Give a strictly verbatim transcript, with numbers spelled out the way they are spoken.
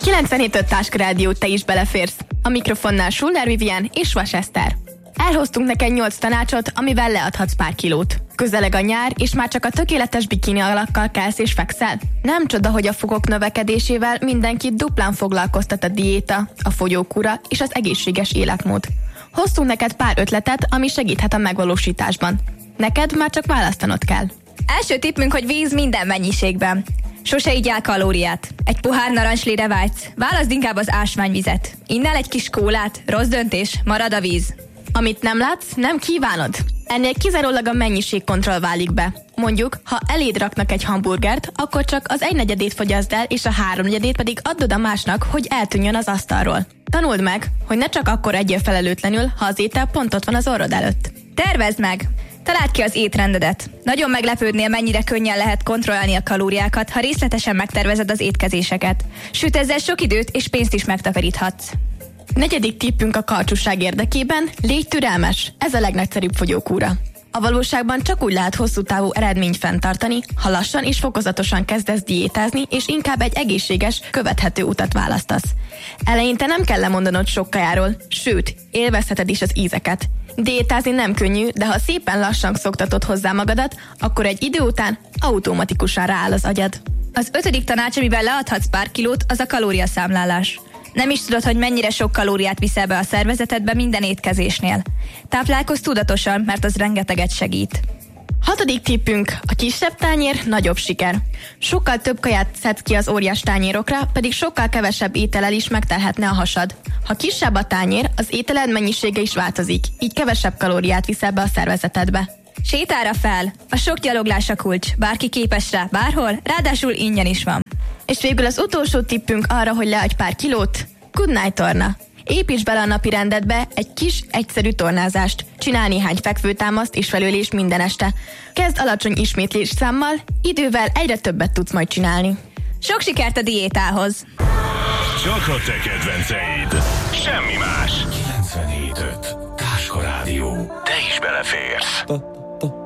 kilencvenhét öt Táska Rádió, te is beleférsz. A mikrofonnál Schuller Vivien és Vas Eszter. Elhoztunk neked nyolc tanácsot, amivel leadhatsz pár kilót. Közeleg a nyár, és már csak a tökéletes bikini alakkal kelsz és fekszel. Nem csoda, hogy a fogok növekedésével mindenkit duplán foglalkoztat a diéta, a fogyókúra és az egészséges életmód. Hoztunk neked pár ötletet, ami segíthet a megvalósításban. Neked már csak választanod kell. Első tippünk, hogy víz minden mennyiségben. Sose igyál kalóriát. Egy pohár narancslére vágysz. Válaszd inkább az ásványvizet. Innál egy kis kólát. Rossz döntés, marad a víz. Amit nem látsz, nem kívánod. Ennél kizárólag a mennyiségkontroll válik be. Mondjuk, ha eléd raknak egy hamburgert, akkor csak az egynegyedét fogyaszd el, és a háromnegyedét pedig add oda másnak, hogy eltűnjön az asztalról. Tanuld meg, hogy ne csak akkor egyél felelőtlenül, ha az étel pont ott van az orrod előtt. Tervezd meg! Találd ki az étrendedet. Nagyon meglepődnél, mennyire könnyen lehet kontrollálni a kalóriákat, ha részletesen megtervezed az étkezéseket. Sőt, ezzel sok időt és pénzt is megtakaríthatsz. Negyedik tippünk a karcsúság érdekében: légy türelmes, ez a legnagyszerűbb fogyókúra. A valóságban csak úgy lehet hosszú távú eredményt fenntartani, ha lassan és fokozatosan kezdesz diétázni, és inkább egy egészséges, követhető utat választasz. Eleinte nem kell lemondanod sok kajáról, sőt, élvezheted is az ízeket. Diétázni nem könnyű, de ha szépen lassan szoktatod hozzá magadat, akkor egy idő után automatikusan rááll az agyad. Az ötödik tanács, amivel leadhatsz pár kilót, az a kalóriaszámlálás. Nem is tudod, hogy mennyire sok kalóriát viszel be a szervezetedbe minden étkezésnél. Táplálkozz tudatosan, mert az rengeteget segít. Hatodik tippünk: a kisebb tányér nagyobb siker. Sokkal több kaját szedsz ki az óriás tányérokra, pedig sokkal kevesebb étellel is megtelhetne a hasad. Ha kisebb a tányér, az ételed mennyisége is változik, így kevesebb kalóriát viszel be a szervezetedbe. Sétára fel! A sok gyaloglás a kulcs. Bárki képes rá bárhol, ráadásul ingyen is van. És végül az utolsó tippünk arra, hogy leadj pár kilót: Good Night torna. Építs bele a napi rendedbe egy kis, egyszerű tornázást. Csinálj néhány fekvőtámaszt és felülést minden este. Kezd alacsony ismétlés számmal, idővel egyre többet tudsz majd csinálni. Sok sikert a diétához! Csak a te kedvenceid. Semmi más. kilencvenhét öt Táska Rádió. Te is beleférsz.